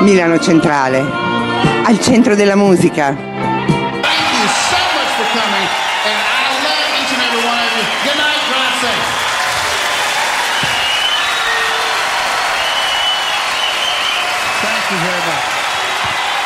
Milano Centrale, al centro della musica. Thank you so much for coming, and I love each and every one of you. Good night, drive safe. Thank you very much.